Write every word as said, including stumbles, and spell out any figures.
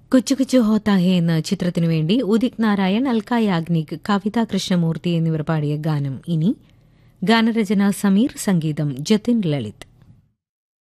കുച്ചു കുച്ചു ഹോത്താ ഹേ എന്ന ചിത്രത്തിനു വേണ്ടി ഉദിത് നാരായൺ, അൽക്ക യാഗ്നിക്, കവിത കൃഷ്ണമൂർത്തി എന്നിവർ പാടിയ ഗാനം. ഇനി ഗാനരചന സമീർ, സംഗീതം ജതിൻ ലളിത്.